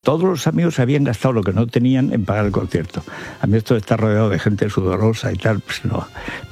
todos los amigos habían gastado lo que no tenían en pagar el concierto. A mí esto de estar rodeado de gente sudorosa y tal, pues no.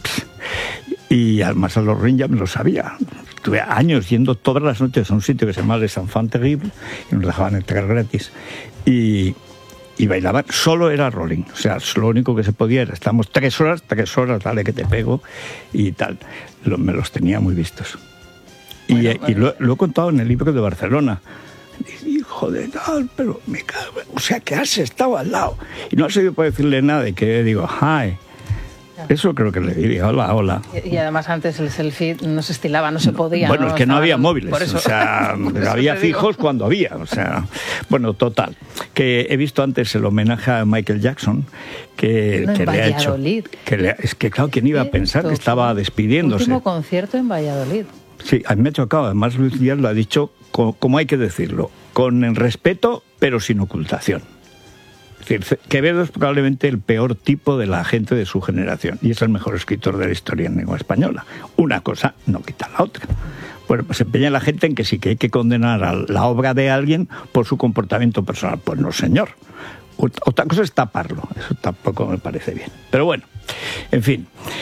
Y además a los Ring ya me lo sabía. Estuve años yendo todas las noches a un sitio que se llama Les Enfants Terribles y nos dejaban entrar gratis. Y bailaban, solo era rolling. O sea, lo único que se podía era, estamos 3 horas, dale que te pego y tal. Me los tenía muy vistos. Bueno, y lo he contado en el libro de Barcelona. Hijo de tal, pero me cago. O sea, que has estado al lado. Y no ha sido por decirle nada de que digo, hi. Eso creo que le diría, hola. Y además antes el selfie no se estilaba, no se podía. Bueno, ¿no? es que no había móviles, por eso. O sea, había fijos cuando había, o sea, bueno, total. Que he visto antes el homenaje a Michael Jackson que le ha hecho. Es que claro, ¿quién iba a pensar que estaba despidiéndose? Último concierto en Valladolid. Sí, a mí me ha chocado, además Luis Díaz lo ha dicho como hay que decirlo, con respeto pero sin ocultación. Es decir, Quevedo es probablemente el peor tipo de la gente de su generación y es el mejor escritor de la historia en lengua española. Una cosa no quita la otra. Bueno, pues se empeña la gente en que sí que hay que condenar a la obra de alguien por su comportamiento personal. Pues no, señor. Otra cosa es taparlo. Eso tampoco me parece bien. Pero bueno, en fin.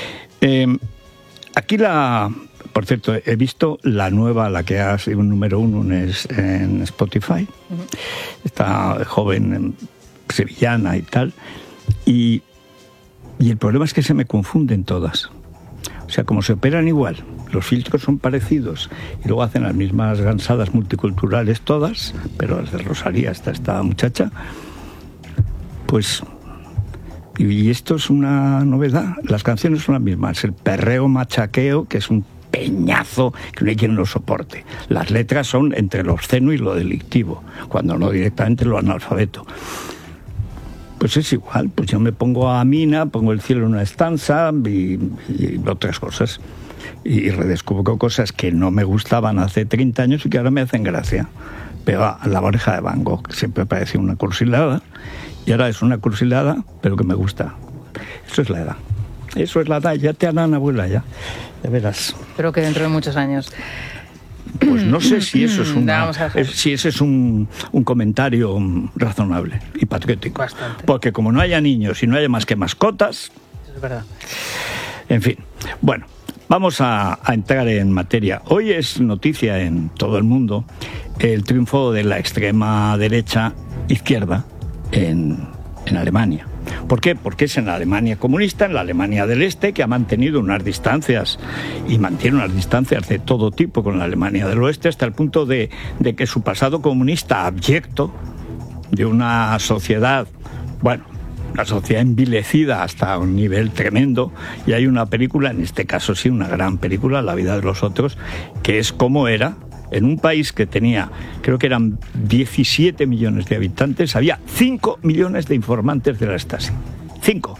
Aquí por cierto, he visto la nueva, la que ha sido un número 1 en Spotify. Esta joven sevillana y tal, y el problema es que se me confunden todas. O sea, como se operan igual, los filtros son parecidos y luego hacen las mismas gansadas multiculturales todas, pero las de Rosalía hasta esta muchacha, pues... Y esto es una novedad, las canciones son las mismas, el perreo machaqueo, que es un peñazo que no hay quien lo soporte. Las letras son entre lo obsceno y lo delictivo, cuando no directamente lo analfabeto. Pues es igual, pues yo me pongo a Mina, pongo El cielo en una estanza y otras cosas. Y redescubro cosas que no me gustaban hace 30 años y que ahora me hacen gracia. Pero a La oreja de Van Gogh, que siempre parecía una cursilada, y ahora es una cursilada, pero que me gusta. Eso es la edad. Eso es la edad, ya te harán abuela, ya verás. Espero que dentro de muchos años. Pues no sé si eso es un comentario razonable y patriótico. Bastante. Porque como no haya niños y no haya más que mascotas... Es verdad. En fin, bueno, vamos a entrar en materia. Hoy es noticia en todo el mundo el triunfo de la extrema derecha izquierda en Alemania. ¿Por qué? Porque es en la Alemania comunista, en la Alemania del Este, que ha mantenido unas distancias y mantiene unas distancias de todo tipo con la Alemania del Oeste, hasta el punto de que su pasado comunista abyecto, de una sociedad, bueno, una sociedad envilecida hasta un nivel tremendo, y hay una película, en este caso sí, una gran película, La vida de los otros, que es cómo era. En un país que tenía, creo que eran 17 millones de habitantes, había 5 millones de informantes de la Stasi. 5.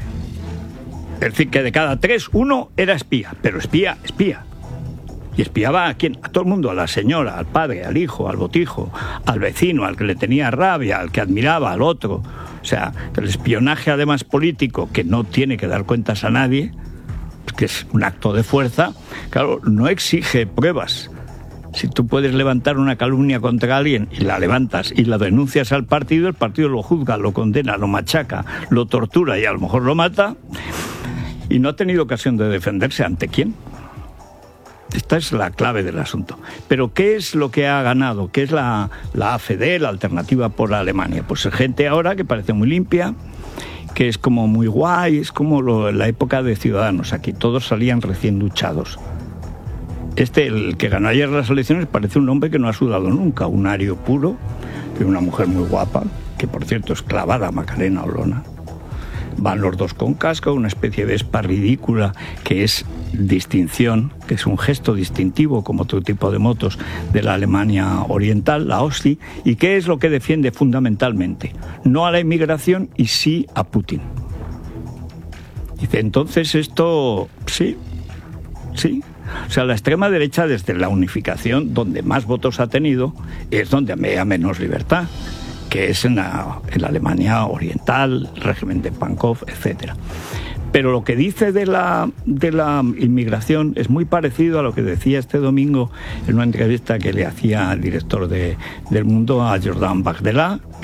Es decir, que de cada 3, 1 era espía. Pero espía. ¿Y espiaba a quién? A todo el mundo, a la señora, al padre, al hijo, al botijo, al vecino, al que le tenía rabia, al que admiraba, al otro. O sea, el espionaje además político, que no tiene que dar cuentas a nadie, que es un acto de fuerza, claro, no exige pruebas. Si tú puedes levantar una calumnia contra alguien y la levantas y la denuncias al partido, el partido lo juzga, lo condena, lo machaca, lo tortura y a lo mejor lo mata, y no ha tenido ocasión de defenderse. ¿Ante quién? Esta es la clave del asunto. Pero ¿qué es lo que ha ganado? ¿Qué es la AfD, la Alternativa por Alemania? Pues gente ahora que parece muy limpia, que es como muy guay, es como la época de Ciudadanos. Aquí todos salían recién duchados. El que ganó ayer las elecciones parece un hombre que no ha sudado nunca, un ario puro, de una mujer muy guapa, que por cierto es clavada a Macarena Olona. Van los dos con casco, una especie de espa ridícula que es distinción, que es un gesto distintivo como otro tipo de motos de la Alemania oriental, la Osti. ¿Y qué es lo que defiende fundamentalmente? No a la inmigración y sí a Putin. Dice, entonces esto, sí. O sea, la extrema derecha, desde la unificación, donde más votos ha tenido, es donde había menos libertad, que es en la Alemania oriental, el régimen de Pankov, etc. Pero lo que dice de la inmigración es muy parecido a lo que decía este domingo en una entrevista que le hacía al director del Mundo, a Jordan Bardella,